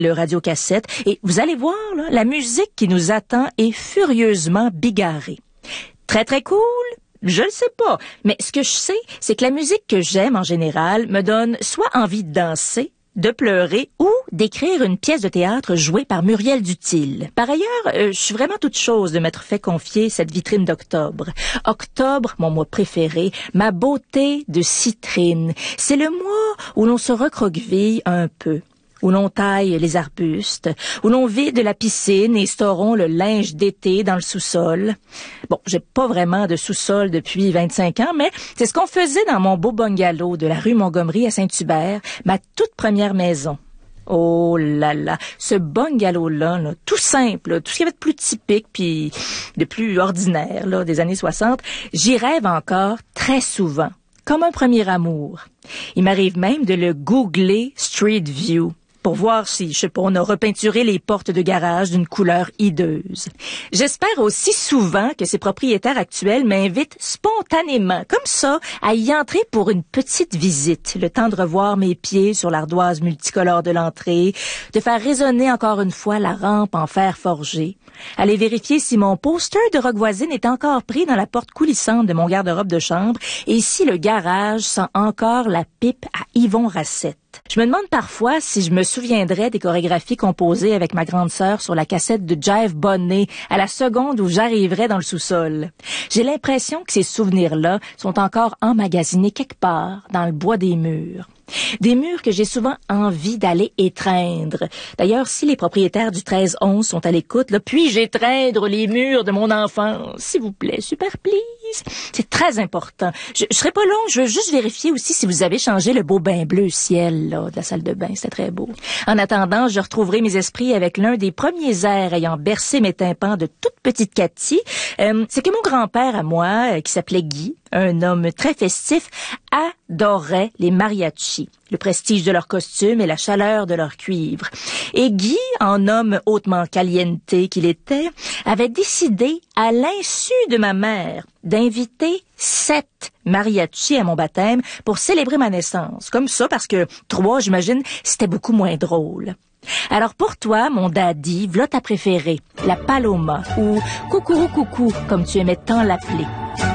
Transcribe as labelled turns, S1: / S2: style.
S1: le radiocassette, et vous allez voir, là, la musique qui nous attend est furieusement bigarrée. Très, très cool? Je le sais pas, mais ce que je sais, c'est que la musique que j'aime en général me donne soit envie de danser, de pleurer ou d'écrire une pièce de théâtre jouée par Muriel Duthil. Par ailleurs, je suis vraiment toute chose de m'être fait confier cette vitrine d'octobre. Octobre, mon mois préféré, ma beauté de citrine. C'est le mois où l'on se recroqueville un peu, où l'on taille les arbustes, où l'on vide la piscine et storons le linge d'été dans le sous-sol. Bon, j'ai pas vraiment de sous-sol depuis 25 ans, mais c'est ce qu'on faisait dans mon beau bungalow de la rue Montgomery à Saint-Hubert, ma toute première maison. Oh là là, ce bungalow-là, là, tout simple, tout ce qu'il y avait de plus typique puis de plus ordinaire là, des années 60, j'y rêve encore très souvent, comme un premier amour. Il m'arrive même de le googler Street View pour voir si, je sais pas, on a repeinturé les portes de garage d'une couleur hideuse. J'espère aussi souvent que ses propriétaires actuels m'invitent spontanément, comme ça, à y entrer pour une petite visite, le temps de revoir mes pieds sur l'ardoise multicolore de l'entrée, de faire résonner encore une fois la rampe en fer forgé, aller vérifier si mon poster de Rock Voisine est encore pris dans la porte coulissante de mon garde-robe de chambre et si le garage sent encore la pipe à Yvon Racette. Je me demande parfois si je me souviendrais des chorégraphies composées avec ma grande sœur sur la cassette de Jive Bonnet à la seconde où j'arriverais dans le sous-sol. J'ai l'impression que ces souvenirs-là sont encore emmagasinés quelque part dans le bois des murs. Des murs que j'ai souvent envie d'aller étreindre. D'ailleurs, si les propriétaires du 1311 sont à l'écoute, là, puis-je étreindre les murs de mon enfance? S'il vous plaît, super please. C'est très important. Je serai pas long, je veux juste vérifier aussi si vous avez changé le beau bain bleu ciel là, de la salle de bain. C'était très beau. En attendant, je retrouverai mes esprits avec l'un des premiers airs ayant bercé mes tympans de toute petite Cathy. C'est que mon grand-père à moi, qui s'appelait Guy, un homme très festif, adorait les mariachis, le prestige de leurs costumes et la chaleur de leur cuivre. Et Guy, en homme hautement caliente qu'il était, avait décidé, à l'insu de ma mère, d'inviter 7 mariachis à mon baptême pour célébrer ma naissance. Comme ça, parce que 3, j'imagine, c'était beaucoup moins drôle. Alors pour toi, mon daddy, v'là ta préférée, la Paloma, ou Coucourou Coucou, comme tu aimais tant l'appeler.